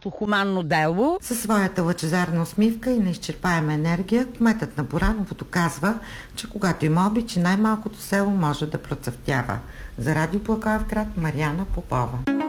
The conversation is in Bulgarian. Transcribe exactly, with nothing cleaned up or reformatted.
цялото хуманно дело. Със своята лъчезарна усмивка и неизчерпаема енергия, кметът на Бораново доказва, че когато има обич, най-малкото село може да процъфтява. За Радио Благоевград, Мариана Попова.